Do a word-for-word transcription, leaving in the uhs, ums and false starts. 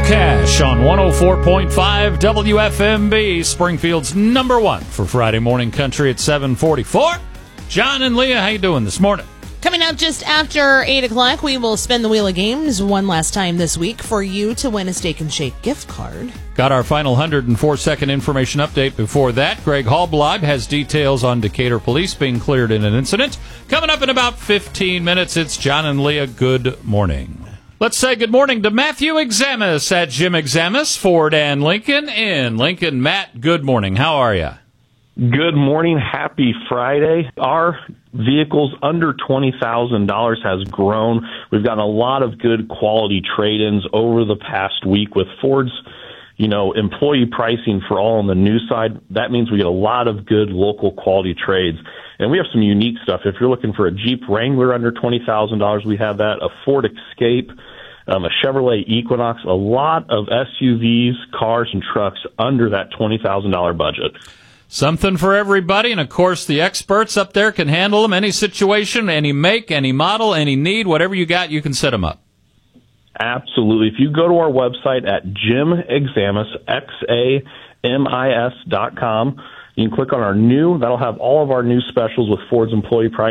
Cash on one oh four point five W F M B, Springfield's number one for Friday morning country at seven forty-four. John and Leah, how you doing this morning? Coming up just after eight o'clock, we will spin the Wheel of Games one last time this week for you to win a Steak and Shake gift card. Got our final one hundred four second information update before that. Greg Hallblad has details on Decatur police being cleared in an incident. Coming up in about fifteen minutes, it's John and Leah. Good morning. Let's say good morning to Matthew Examus at Jim Examus, Ford and Lincoln in Lincoln. Matt, good morning. How are you? Good morning. Happy Friday. Our vehicles under twenty thousand dollars has grown. We've gotten a lot of good quality trade-ins over the past week with Ford's, you know, employee pricing for all on the new side. That means we get a lot of good local quality trades. And we have some unique stuff. If you're looking for a Jeep Wrangler under twenty thousand dollars, we have that. A Ford Escape, um, a Chevrolet Equinox, a lot of S U Vs, cars, and trucks under that twenty thousand dollars budget. Something for everybody, and of course the experts up there can handle them. Any situation, any make, any model, any need, whatever you got, you can set them up. Absolutely. If you go to our website at Jim Examus, X A M I S dot com, you can click on our new. That'll have all of our new specials with Ford's employee price.